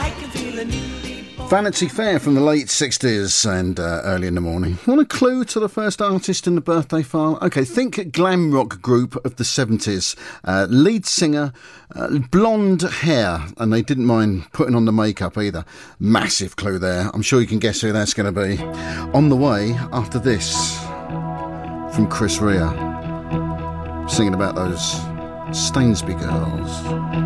Vanity Fair from the late 60s and early in the morning. Want a clue to the first artist in the birthday file? OK, think glam rock group of the 70s. Lead singer, blonde hair, and they didn't mind putting on the makeup either. Massive clue there. I'm sure you can guess who that's going to be. On the way after this from Chris Rea, singing about those Stainsby girls.